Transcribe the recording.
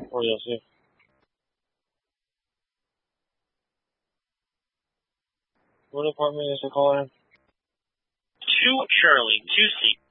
Or you'll see. What apartment is the caller in? 2 Shirley, 2C.